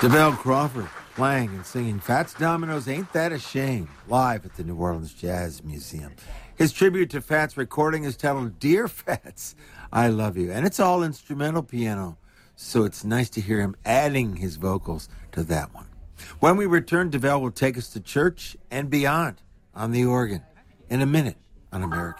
DeVelle Crawford playing and singing Fats Domino's Ain't That a Shame live at the New Orleans Jazz Museum. His tribute to Fats recording is titled Dear Fats, I Love You. And it's all instrumental piano, so it's nice to hear him adding his vocals to that one. When we return, DeVelle will take us to church and beyond on the organ in a minute on American